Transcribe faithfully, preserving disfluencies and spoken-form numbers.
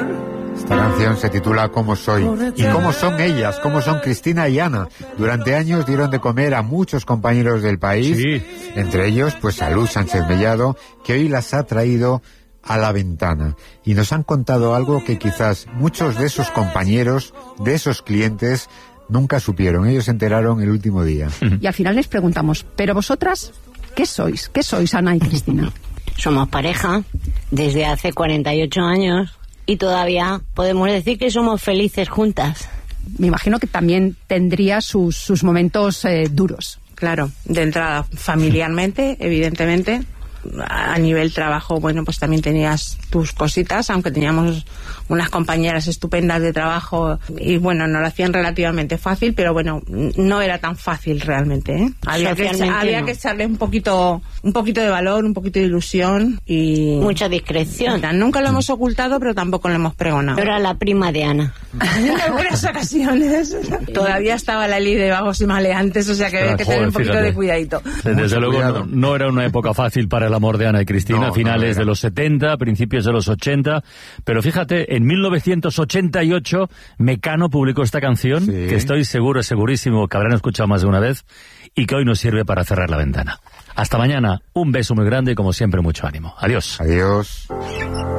mar. Esta canción se titula ¿Cómo soy? ¿Y cómo son ellas? ¿Cómo son Cristina y Ana? Durante años dieron de comer a muchos compañeros del país, sí. Entre ellos, pues a Luz Sánchez Mellado, que hoy las ha traído a la ventana. Y nos han contado algo que quizás muchos de esos compañeros, de esos clientes, nunca supieron. Ellos se enteraron el último día. Y al final les preguntamos, ¿pero vosotras qué sois? ¿Qué sois, Ana y Cristina? Somos pareja desde hace cuarenta y ocho años y todavía podemos decir que somos felices juntas. Me imagino que también tendría sus, sus momentos eh, duros. Claro, de entrada familiarmente, evidentemente. A nivel trabajo, bueno, pues también tenías tus cositas, aunque teníamos unas compañeras estupendas de trabajo y bueno, nos lo hacían relativamente fácil, pero bueno, no era tan fácil realmente, ¿eh? Había, que, había no. que echarle un poquito un poquito de valor, un poquito de ilusión y... mucha discreción. Nunca lo hemos ocultado, pero tampoco lo hemos pregonado. Era la prima de Ana. En algunas ocasiones. Todavía estaba la ley de vagos y maleantes, o sea que había que tener un poquito fíjate. de cuidadito. Desde luego no, no era una época fácil para el amor de Ana y Cristina, No, finales no de los setenta, principios de los ochenta, pero fíjate, en mil novecientos ochenta y ocho Mecano publicó esta canción, sí. que estoy seguro, segurísimo que habrán escuchado más de una vez, y que hoy nos sirve para cerrar la ventana. Hasta mañana, un beso muy grande y como siempre mucho ánimo. Adiós. Adiós.